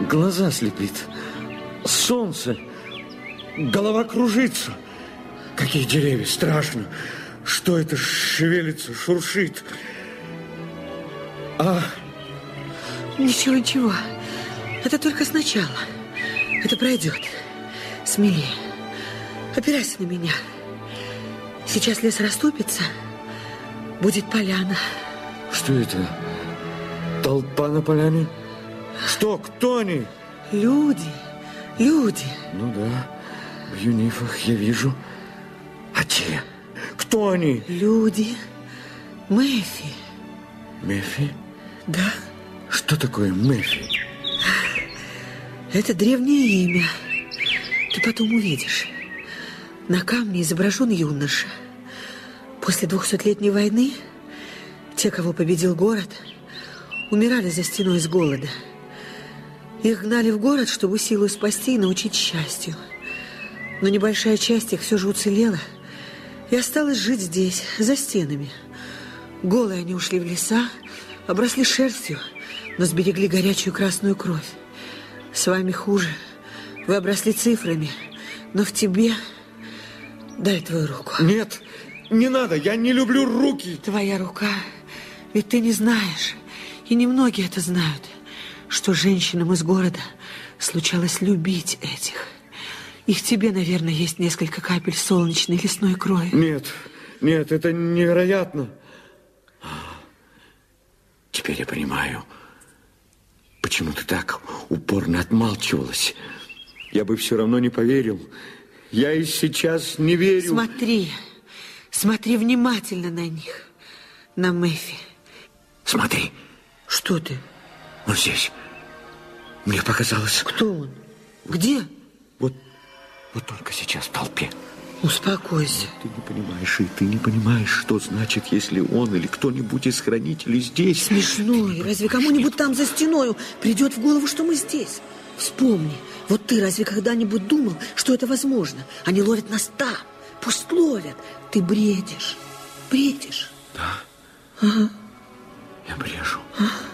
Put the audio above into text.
Глаза слепит. Солнце. Голова кружится. Какие деревья, страшно. Что это шевелится, шуршит? Ничего, ничего. Это только сначала. Это пройдет. Смелее. Опирайся на меня. Сейчас лес расступится. Будет поляна. Что это? Толпа на поляне? Что? Кто они? Люди. Люди. Ну да, в юнифах я вижу. А те? Кто они? Люди. Мэфи. Мэфи? Да. Что такое Мэфи? Это древнее имя. Ты потом увидишь. На камне изображен юноша. После 200-летней войны те, кого победил город, умирали за стеной с голода. Их гнали в город, чтобы силу спасти и научить счастью. Но небольшая часть их все же уцелела и осталась жить здесь, за стенами. Голые они ушли в леса, обросли шерстью, но сберегли горячую красную кровь. С вами хуже. Вы обросли цифрами, но в тебе... Дай твою руку. Нет, не надо, я не люблю руки. Твоя рука. Ведь ты не знаешь, и немногие это знают, что женщинам из города случалось любить этих. И в тебе, наверное, есть несколько капель солнечной лесной крови. Нет, нет, это невероятно. Теперь я понимаю, почему ты так упорно отмалчивалась. Я бы все равно не поверил. Я и сейчас не верю. Смотри, смотри внимательно на них, на Мэфи. Смотри. Что ты? Вот здесь. Мне показалось... Кто он? Где? Вот только сейчас в толпе. Успокойся. Ты не понимаешь, и ты не понимаешь, что значит, если он или кто-нибудь из хранителей здесь. Смешно. Разве кому-нибудь там за стеною придет в голову, что мы здесь? Вспомни, вот ты разве когда-нибудь думал, что это возможно? Они ловят нас там. Пусть ловят. Ты бредишь. Бредишь. Да? Ага. Я брежу. Ага.